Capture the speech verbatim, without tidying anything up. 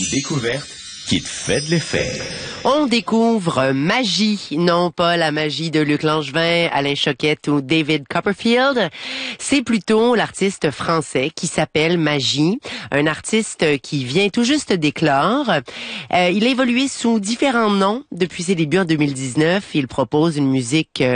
découverte qui te fait de l'effet. On découvre Magie, non pas la magie de Luc Langevin, Alain Choquette ou David Copperfield. C'est plutôt l'artiste français qui s'appelle Magie, un artiste qui vient tout juste d'éclore. Euh, il a évolué sous différents noms depuis ses débuts en deux mille dix-neuf. Il propose une musique